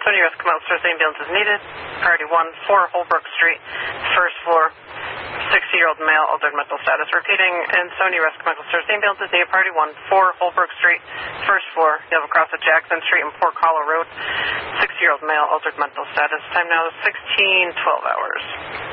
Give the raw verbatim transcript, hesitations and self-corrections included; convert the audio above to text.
Ansonia Rescue Officer, ambulance is needed. Priority one, four Holbrook Street, first floor, sixty-year-old male, altered mental status. Repeating, Ansonia Rescue Officer, ambulance is needed. Priority one, four Holbrook Street, first floor. You have across at Jackson Street and Port Hollow Road. sixty-year-old male, altered mental status. Time now is sixteen twelve hours.